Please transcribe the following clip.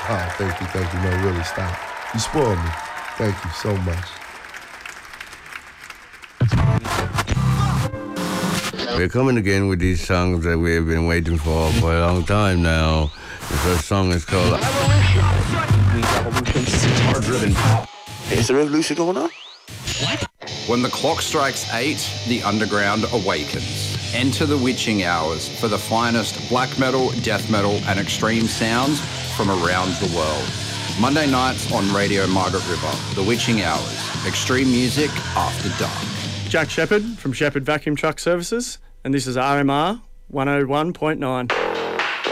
Oh, thank you. No, really, stop. You spoiled me. Thank you so much. We're coming again with these songs that we have been waiting for a long time now. The first song is called Guitar-driven pop. Is the revolution going on? What? When the clock strikes 8, the underground awakens. Enter the witching hours for the finest black metal, death metal, and extreme sounds from around the world. Monday nights on Radio Margaret River, The Witching Hours. Extreme music after dark. Jack Shepherd from Shepherd Vacuum Truck Services, and this is RMR 101.9.